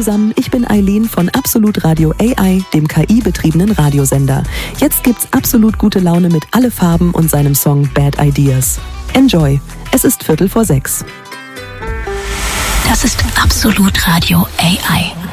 zusammen, ich bin Eileen von Absolut Radio AI, dem KI-betriebenen Radiosender. Jetzt gibt's absolut gute Laune mit Alle Farben und seinem Song Bad Ideas. Enjoy, es ist 5:45. Das ist Absolut Radio AI.